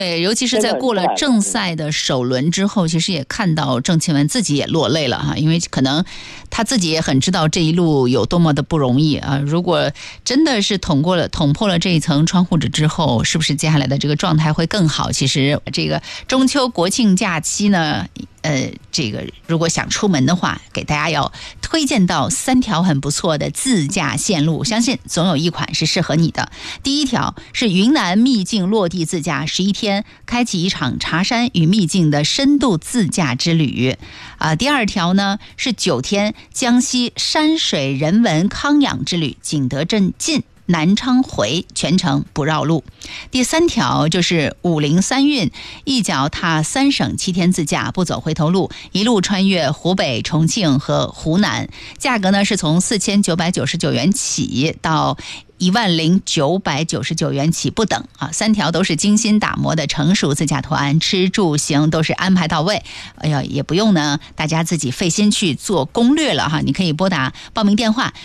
尤其是在过了正赛的首轮之后，其实也看到郑钦文自己也落泪了哈，因为可能他自己也很知道这一路有多么的不容易啊。如果真的是捅破了这一层窗户纸之后，是不是接下来的这个状态会更好？其实这个中秋国庆假期呢，这个如果想出门的话，给大家要推荐到3条很不错的自驾线路，相信总有一款是适合你的。第一条是云南秘境落地自驾11天，开启一场茶山与秘境的深度自驾之旅。第二条呢是9天江西山水人文康养之旅，景德镇进，南昌回，全程不绕路。第3条就是503运，一脚踏3省7天自驾，不走回头路，一路穿越湖北、重庆和湖南，价格呢是从4999元起到10999元起不等啊，3条都是精心打磨的成熟自驾团，吃住行都是安排到位。哎呀，也不用呢大家自己费心去做攻略了哈，你可以拨打报名电话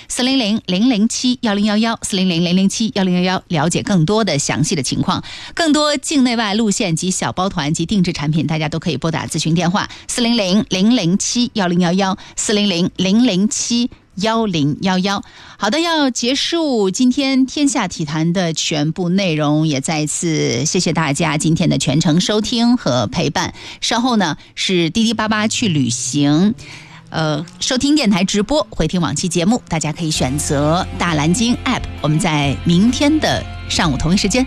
400-007-1011，400-007-1011，了解更多的详细的情况。更多境内外路线及小包团及定制产品，大家都可以拨打咨询电话400-007-1011，400-007-1011。好的，要结束今天天下体坛的全部内容，也再次谢谢大家今天的全程收听和陪伴。稍后呢是滴滴巴巴去旅行，收听电台直播，回听往期节目，大家可以选择大蓝鲸 App。我们在明天的上午同一时间